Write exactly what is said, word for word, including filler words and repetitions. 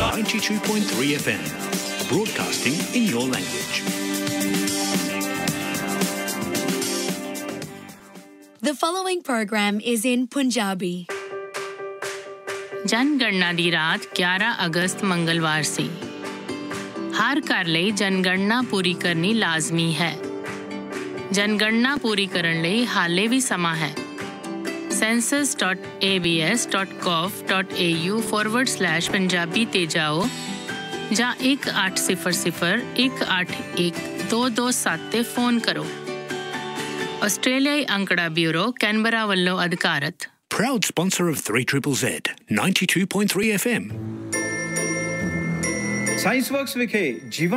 ninety-two point three F M, broadcasting in your language. The following program is in Punjabi. जनगणना ਦੀ ਰਾਤ ਗਿਆਰਾਂ ਅਗਸਤ ਮੰਗਲਵਾਰ ਸੀ। ਹਰ ਘਰ ਲਈ ਜਨਗਣਨਾ ਪੂਰੀ ਕਰਨੀ ਲਾਜ਼ਮੀ ਹੈ। ਜਨਗਣਨਾ ਪੂਰੀ ਕਰਨ ਲਈ ਹਾਲੇ ਵੀ ਸਮਾਂ ਹੈ। census dot a b s dot gov dot a u forward slash Punjabi ਤੇ ਜਾਓ ਜਾਂ ਇੱਕ ਅੱਠ ਸਿਫਰ ਸਿਫਰ ਇੱਕ ਅੱਠ ਇੱਕ ਦੋ ਦੋ ਸੱਤ ਤੇ ਫੋਨ ਕਰੋ। ਆਸਟ੍ਰੇਲੀਆਈ ਅੰਕੜਾ ਬਿਊਰੋ ਕੈਨਬਰਾ ਵੱਲੋਂ ਅਧਿਕਾਰਤ। Proud sponsor of three triple Z, ninety-two point three F M. Science works ਵਿਖੇ ਜੀਵਨ